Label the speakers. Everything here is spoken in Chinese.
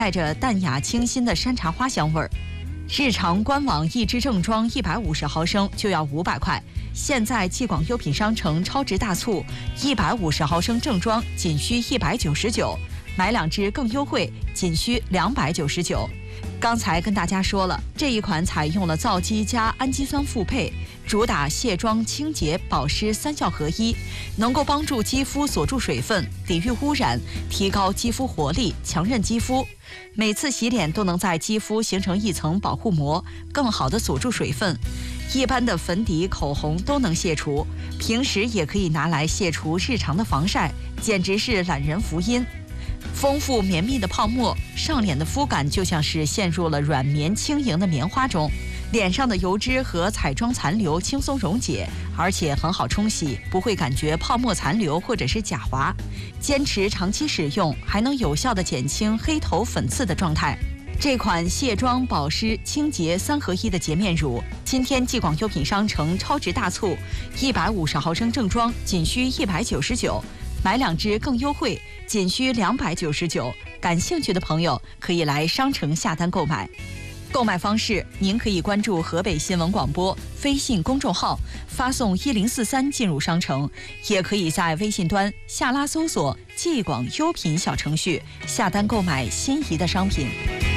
Speaker 1: 带着淡雅清新的山茶花香味儿。日常官网一支正装150毫升就要500块，现在继广优品商城超值大促，150毫升正装仅需199，买2支更优惠，仅需299。刚才跟大家说了，这一款采用了皂基加氨基酸复配，主打卸妆、清洁、保湿3效合一，能够帮助肌肤锁住水分，抵御污染，提高肌肤活力，强韧肌肤。每次洗脸都能在肌肤形成一层保护膜，更好地锁住水分。一般的粉底、口红都能卸除，平时也可以拿来卸除日常的防晒，简直是懒人福音。丰富绵密的泡沫，上脸的肤感就像是陷入了软绵轻盈的棉花中，脸上的油脂和彩妆残留轻松溶解，而且很好冲洗，不会感觉泡沫残留或者是假滑。坚持长期使用，还能有效地减轻黑头粉刺的状态。这款卸妆、保湿、清洁3合一的洁面乳，今天继广优品商城超值大促，150毫升正装仅需199。买2支更优惠，仅需299。感兴趣的朋友可以来商城下单购买。购买方式，您可以关注河北新闻广播微信公众号，发送1043进入商城，也可以在微信端下拉搜索“继广优品”小程序，下单购买心仪的商品。